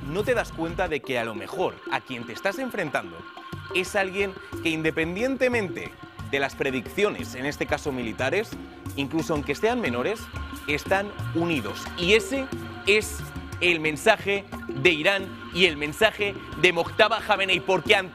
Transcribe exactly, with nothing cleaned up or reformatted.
no te das cuenta de que a lo mejor a quien te estás enfrentando es alguien que, independientemente de las predicciones, en este caso militares, incluso aunque sean menores, están unidos. Y ese es el mensaje de Irán y el mensaje de Mojtaba Jamenei, porque ante